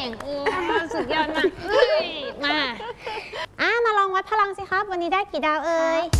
งสุดยอดมากมามาลองวัดพลังสิครับวันนี้ได้กี่ดาวเอ่ย